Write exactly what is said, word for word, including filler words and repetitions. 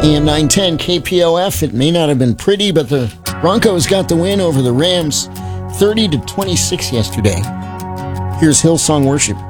A M nine ten K P O F. It may not have been pretty, but the Broncos got the win over the Rams, thirty to twenty-six yesterday. Here's Hillsong Worship.